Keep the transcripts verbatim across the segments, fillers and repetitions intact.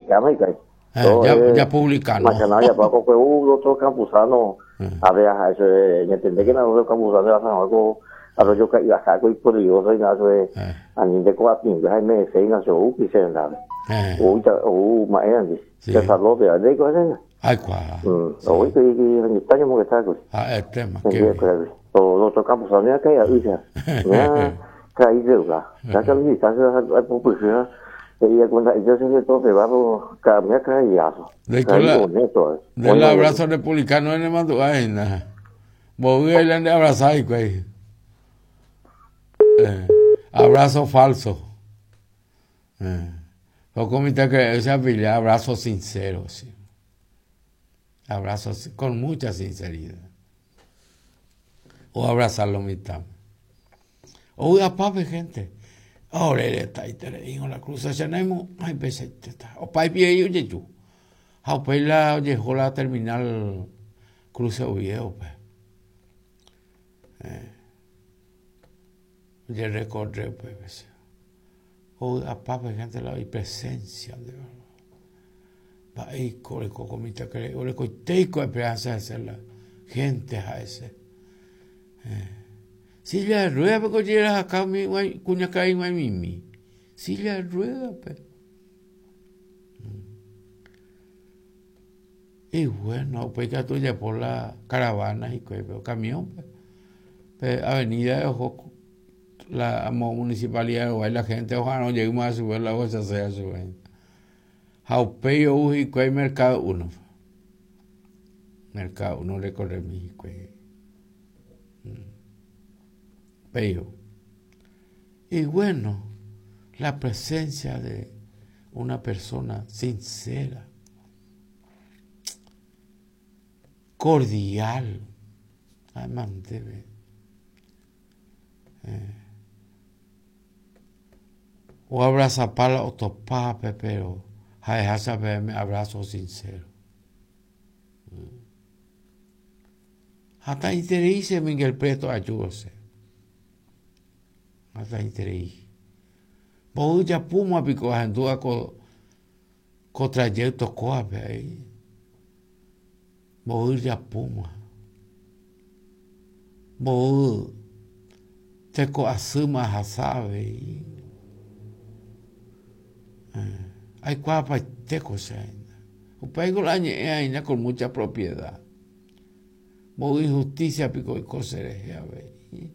llama y que eh, ya, eh, ya publicano. Mañana ya para que hubo otro campusano, a ver, a eso, entender que no es campusano, ya sabes algo, a lo yo que iba a sacar y curioso y nada, eso a mí de cuatro mil, hay meses, y no sé, uh, y se nada. Uh, ya, uh, más grande. Se saló de ahí, cosas. Ay, cuá. Hoy que en España me está pues. Ah, el tema. Que todo otro campusano ya que ya, ya. Ya, caí de la. Ya que me está haciendo publicidad. Y cuando yo se me tope, vamos, me cae ya. De del abrazo republicano en el mando, ay, nada. Voy a ir a abrazar, güey. Eh, abrazo falso. Eh. O comité que esa habilidad, abrazo sincero, sí. Abrazo con mucha sinceridad. O abrazarlo mitad. O una papa, gente. Ahora está ahí, te le digo, la cruz se nemo, ay, pese, o pa' pie, oye, yo. A pues la, llegó la terminal cruce Oviedo, pues. Eh. Oye, recorre, pues, o a papa, gente, la presencia de verdad. Va ahí, con el comité que le coiteco, esperanza de hacer la gente a ese. Eh. Si la rueda, porque llegas acá, mi cuña cae en mimi. Si la rueda, pues. Y bueno, pues que tú ya por la caravana y el camión, pues. Pues avenida de Ojo, la municipalidad o la gente, ojalá no lleguemos a subir la cosa, sea su vez. Jaupeyo uji que hay mercado uno. Mercado uno le corre mi que. Peyo. Y bueno, la presencia de una persona sincera, cordial, además debe. Eh, o abraza pala o topape, pero hay saberme abrazo sincero. Hasta interese Miguel Preto ayúdose. Hasta interese. Vos ya puma pico andúa con con trayecto coape ahí. Vos ya puma. Vos te co asuma hasabe. Hay cuapa te cosa. O pego la ñe con mucha propiedad. Vos injusticia pico y cosas a ver.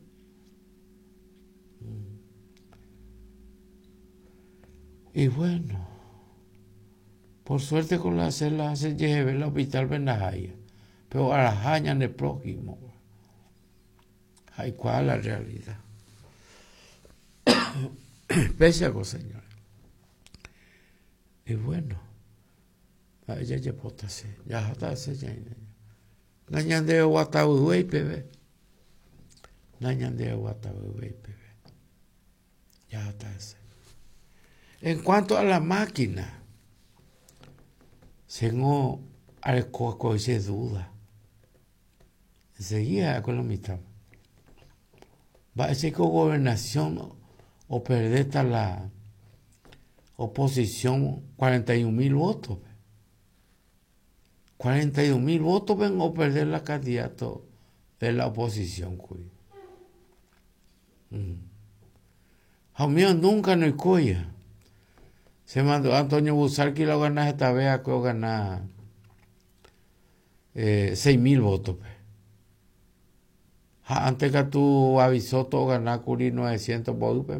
Y bueno, por suerte con la celda se lleve el hospital Benajaya, pero a las años del prójimo. Ay, ¿cuál es la realidad? Pese a cosa, señores. Y bueno, a ella ya puede ser, ya está se ya. Nañandeo guatabuey, bebé. Nañandeo guatabuey, bebé. Ya está ese. En cuanto a la máquina, tengo algo de duda. Enseguida con la mitad. Va a ser que gobernación o perder la oposición cuarenta y un mil votos. cuarenta y un mil votos ven o perder la candidato de la oposición. Mm. A mí nunca no hay coya. Se mandó Antonio Busarqui lo ganar esta vez a que ganar eh, seis mil votos. Pues. Antes que tú avisó todo ganar curi novecientos votos.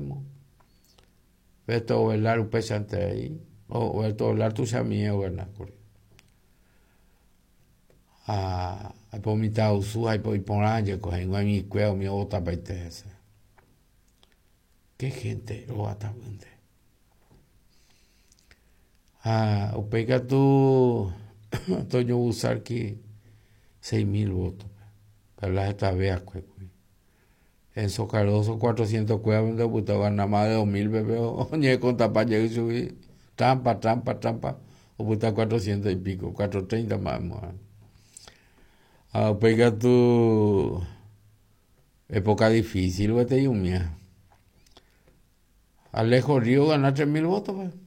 Esto velar un pesante ahí. O esto velar tu samía o ganar curi. A por mitad usu hay por por año cogen mi cueo mi otra parte ese. Qué gente lo atabunde. Ah, o pega tu Antonio Busarqui seis mil votos. Pero la esta vez en Socaroso cuatrocientos cuevas de puta gana más de dos mil bebés. Oye, con tapa llegué y subí. Trampa, trampa, trampa. O puta cuatrocientos y pico. cuatrocientos treinta más. Ah, pega tu época difícil, vete y un mía. Alejo Río gana tres mil votos, pues.